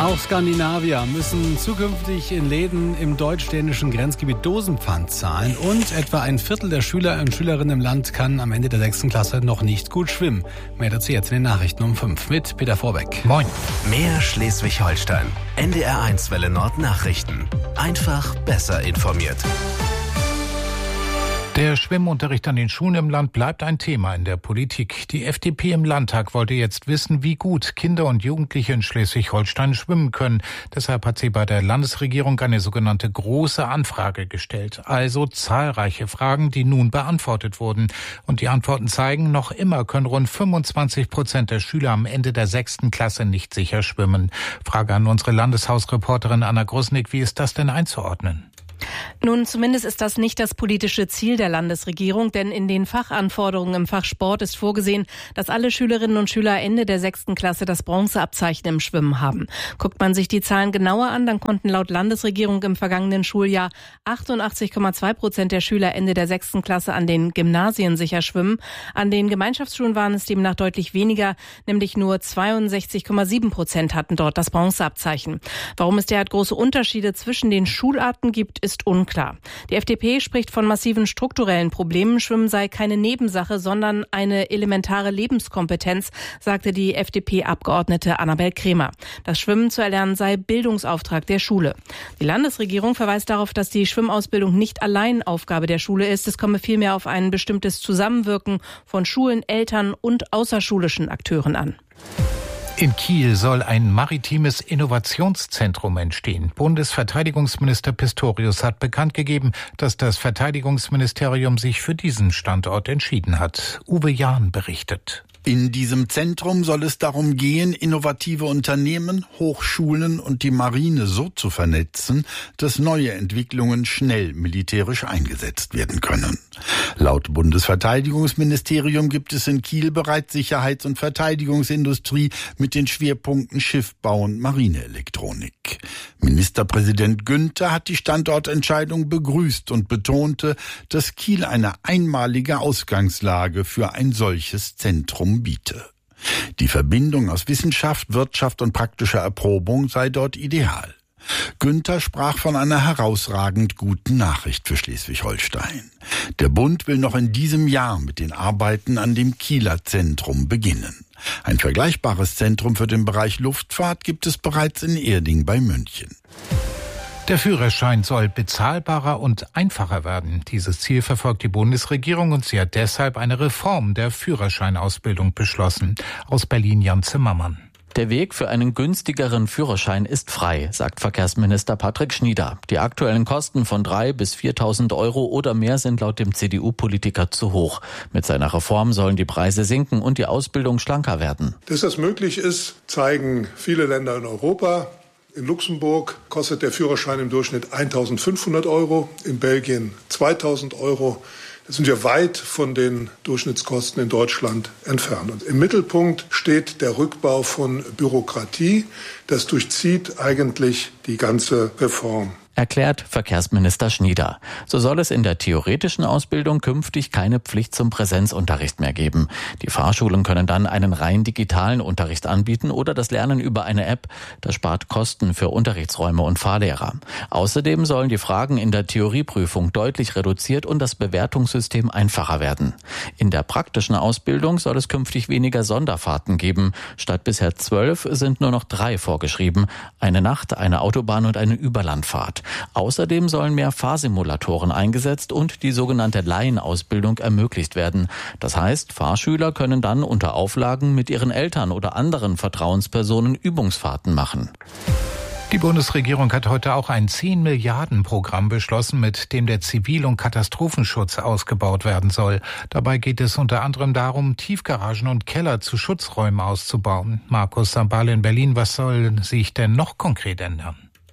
Auch Skandinavier müssen zukünftig in Läden im deutsch-dänischen Grenzgebiet Dosenpfand zahlen. Und etwa ein Viertel der Schüler und Schülerinnen im Land kann am Ende der 6. Klasse noch nicht gut schwimmen. Mehr dazu jetzt in den Nachrichten um 5 mit Peter Vorbeck. Moin. Mehr Schleswig-Holstein. NDR1 Welle Nord Nachrichten. Einfach besser informiert. Der Schwimmunterricht an den Schulen im Land bleibt ein Thema in der Politik. Die FDP im Landtag wollte jetzt wissen, wie gut Kinder und Jugendliche in Schleswig-Holstein schwimmen können. Deshalb hat sie bei der Landesregierung eine sogenannte große Anfrage gestellt. Also zahlreiche Fragen, die nun beantwortet wurden. Und die Antworten zeigen, noch immer können rund 25% der Schüler am Ende der 6. Klasse nicht sicher schwimmen. Frage an unsere Landeshausreporterin Anna Grusnick, wie ist das denn einzuordnen? Nun, zumindest ist das nicht das politische Ziel der Landesregierung, denn in den Fachanforderungen im Fach Sport ist vorgesehen, dass alle Schülerinnen und Schüler Ende der 6. Klasse das Bronzeabzeichen im Schwimmen haben. Guckt man sich die Zahlen genauer an, dann konnten laut Landesregierung im vergangenen Schuljahr 88,2% der Schüler Ende der 6. Klasse an den Gymnasien sicher schwimmen. An den Gemeinschaftsschulen waren es demnach deutlich weniger, nämlich nur 62,7% hatten dort das Bronzeabzeichen. Warum es derart große Unterschiede zwischen den Schularten gibt, ist unklar. Die FDP spricht von massiven strukturellen Problemen. Schwimmen sei keine Nebensache, sondern eine elementare Lebenskompetenz, sagte die FDP-Abgeordnete Annabel Krämer. Das Schwimmen zu erlernen sei Bildungsauftrag der Schule. Die Landesregierung verweist darauf, dass die Schwimmausbildung nicht allein Aufgabe der Schule ist. Es komme vielmehr auf ein bestimmtes Zusammenwirken von Schulen, Eltern und außerschulischen Akteuren an. In Kiel soll ein maritimes Innovationszentrum entstehen. Bundesverteidigungsminister Pistorius hat bekannt gegeben, dass das Verteidigungsministerium sich für diesen Standort entschieden hat. Uwe Jahn berichtet. In diesem Zentrum soll es darum gehen, innovative Unternehmen, Hochschulen und die Marine so zu vernetzen, dass neue Entwicklungen schnell militärisch eingesetzt werden können. Laut Bundesverteidigungsministerium gibt es in Kiel bereits Sicherheits- und Verteidigungsindustrie mit den Schwerpunkten Schiffbau und Marineelektronik. Ministerpräsident Günther hat die Standortentscheidung begrüßt und betonte, dass Kiel eine einmalige Ausgangslage für ein solches Zentrum biete. Die Verbindung aus Wissenschaft, Wirtschaft und praktischer Erprobung sei dort ideal. Günther sprach von einer herausragend guten Nachricht für Schleswig-Holstein. Der Bund will noch in diesem Jahr mit den Arbeiten an dem Kieler Zentrum beginnen. Ein vergleichbares Zentrum für den Bereich Luftfahrt gibt es bereits in Erding bei München. Der Führerschein soll bezahlbarer und einfacher werden. Dieses Ziel verfolgt die Bundesregierung und sie hat deshalb eine Reform der Führerscheinausbildung beschlossen. Aus Berlin Jan Zimmermann. Der Weg für einen günstigeren Führerschein ist frei, sagt Verkehrsminister Patrick Schnieder. Die aktuellen Kosten von 3.000 bis 4.000 Euro oder mehr sind laut dem CDU-Politiker zu hoch. Mit seiner Reform sollen die Preise sinken und die Ausbildung schlanker werden. Dass das möglich ist, zeigen viele Länder in Europa. In Luxemburg kostet der Führerschein im Durchschnitt 1.500 Euro, in Belgien 2.000 Euro. Da sind wir weit von den Durchschnittskosten in Deutschland entfernt. Und im Mittelpunkt steht der Rückbau von Bürokratie. Das durchzieht eigentlich die ganze Reform. Erklärt Verkehrsminister Schnieder. So soll es in der theoretischen Ausbildung künftig keine Pflicht zum Präsenzunterricht mehr geben. Die Fahrschulen können dann einen rein digitalen Unterricht anbieten oder das Lernen über eine App. Das spart Kosten für Unterrichtsräume und Fahrlehrer. Außerdem sollen die Fragen in der Theorieprüfung deutlich reduziert und das Bewertungssystem einfacher werden. In der praktischen Ausbildung soll es künftig weniger Sonderfahrten geben. Statt bisher 12 sind nur noch 3 vorgeschrieben. Eine Nacht-, eine Autobahn- und eine Überlandfahrt. Außerdem sollen mehr Fahrsimulatoren eingesetzt und die sogenannte Laienausbildung ermöglicht werden. Das heißt, Fahrschüler können dann unter Auflagen mit ihren Eltern oder anderen Vertrauenspersonen Übungsfahrten machen. Die Bundesregierung hat heute auch ein 10-Milliarden-Programm beschlossen, mit dem der Zivil- und Katastrophenschutz ausgebaut werden soll. Dabei geht es unter anderem darum, Tiefgaragen und Keller zu Schutzräumen auszubauen. Markus Sambale in Berlin, was soll sich denn noch konkret ändern?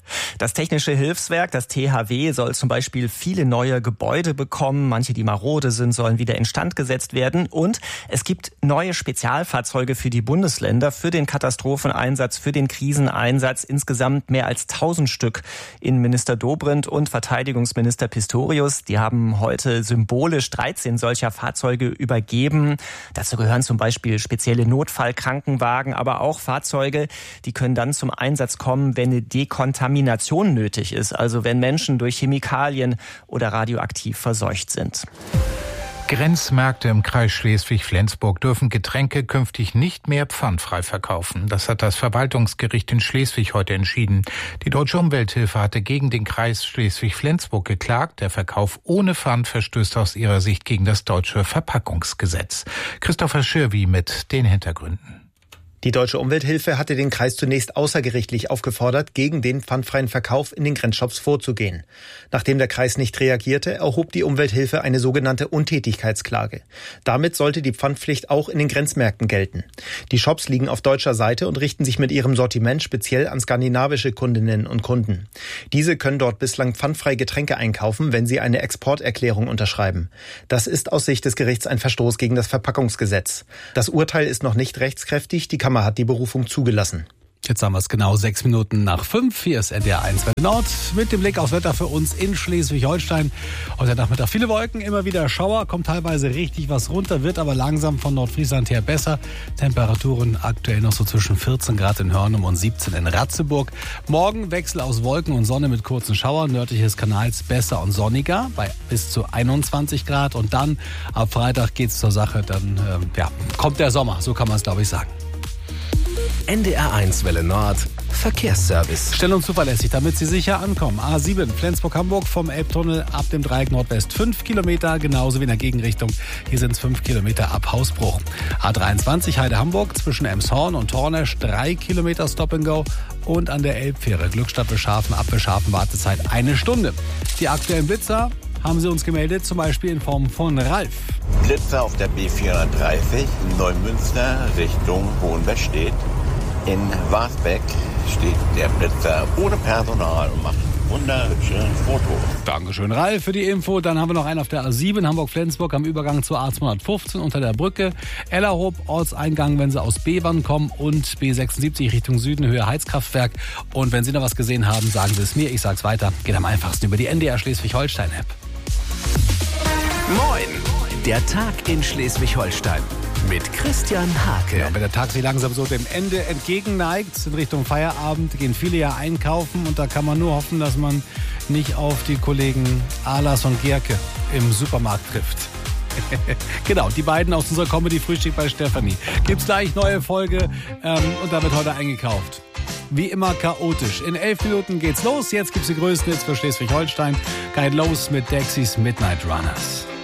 Das Technische Hilfswerk, das THW, soll zum Beispiel viele neue Gebäude bekommen. Manche, die marode sind, sollen wieder instand gesetzt werden. Und es gibt neue Spezialfahrzeuge für die Bundesländer, für den Katastropheneinsatz, für den Kriseneinsatz. Insgesamt mehr als 1000 Stück. Innenminister Dobrindt und Verteidigungsminister Pistorius, die haben heute symbolisch 13 solcher Fahrzeuge übergeben. Dazu gehören zum Beispiel spezielle Notfallkrankenwagen, aber auch Fahrzeuge, die können dann zum Einsatz kommen, wenn eine Dekontamination nötig ist, also wenn Menschen durch Chemikalien oder radioaktiv verseucht sind. Grenzmärkte im Kreis Schleswig-Flensburg dürfen Getränke künftig nicht mehr pfandfrei verkaufen. Das hat das Verwaltungsgericht in Schleswig heute entschieden. Die Deutsche Umwelthilfe hatte gegen den Kreis Schleswig-Flensburg geklagt. Der Verkauf ohne Pfand verstößt aus ihrer Sicht gegen das deutsche Verpackungsgesetz. Christopher Schirwi mit den Hintergründen. Die Deutsche Umwelthilfe hatte den Kreis zunächst außergerichtlich aufgefordert, gegen den pfandfreien Verkauf in den Grenzshops vorzugehen. Nachdem der Kreis nicht reagierte, erhob die Umwelthilfe eine sogenannte Untätigkeitsklage. Damit sollte die Pfandpflicht auch in den Grenzmärkten gelten. Die Shops liegen auf deutscher Seite und richten sich mit ihrem Sortiment speziell an skandinavische Kundinnen und Kunden. Diese können dort bislang pfandfrei Getränke einkaufen, wenn sie eine Exporterklärung unterschreiben. Das ist aus Sicht des Gerichts ein Verstoß gegen das Verpackungsgesetz. Das Urteil ist noch nicht rechtskräftig. Die Kammer hat die Berufung zugelassen. Jetzt haben wir es genau 6 Minuten nach 5. Hier ist NDR 1 Welle Nord mit dem Blick aufs Wetter für uns in Schleswig-Holstein. Heute Nachmittag viele Wolken, immer wieder Schauer, kommt teilweise richtig was runter, wird aber langsam von Nordfriesland her besser. Temperaturen aktuell noch so zwischen 14 Grad in Hörnum und 17 in Ratzeburg. Morgen Wechsel aus Wolken und Sonne mit kurzen Schauern, nördlich des Kanals besser und sonniger bei bis zu 21 Grad. Und dann ab Freitag geht's zur Sache, dann kommt der Sommer, so kann man es glaube ich sagen. NDR 1 Welle Nord Verkehrsservice. Schnell und zuverlässig, damit Sie sicher ankommen. A7 Flensburg-Hamburg vom Elbtunnel ab dem Dreieck Nordwest 5 Kilometer, genauso wie in der Gegenrichtung. Hier sind es 5 Kilometer ab Hausbruch. A23 Heide-Hamburg zwischen Emshorn und Tornesch 3 Kilometer Stop and Go. Und an der Elbfähre Glückstadt-Bescharfen ab Bescharfen Wartezeit 1 Stunde. Die aktuellen Blitzer haben Sie uns gemeldet, zum Beispiel in Form von Ralf. Blitzer auf der B430 Neumünster Richtung Hohenwestedt. In Wasbeck steht der Blitzer ohne Personal und macht wunderhübsche Fotos. Dankeschön, Ralf, für die Info. Dann haben wir noch einen auf der A7 Hamburg-Flensburg am Übergang zur A215 unter der Brücke. Ellerhoop, Ortseingang, wenn Sie aus Bevern kommen, und B76 Richtung Süden, Höhe Heizkraftwerk. Und wenn Sie noch was gesehen haben, sagen Sie es mir. Ich sag's weiter. Geht am einfachsten über die NDR Schleswig-Holstein-App. Moin, der Tag in Schleswig-Holstein. Mit Christian Hake. Ja, wenn der Tag sich langsam so dem Ende entgegenneigt, in Richtung Feierabend, gehen viele ja einkaufen. Und da kann man nur hoffen, dass man nicht auf die Kollegen Alas und Gerke im Supermarkt trifft. Genau, die beiden aus unserer Comedy-Frühstück bei Stefanie. Gibt's gleich neue Folge und da wird heute eingekauft. Wie immer chaotisch. In 11 Minuten geht's los. Jetzt gibt's die größten Hits für Schleswig-Holstein. Geht los mit Dexys Midnight Runners.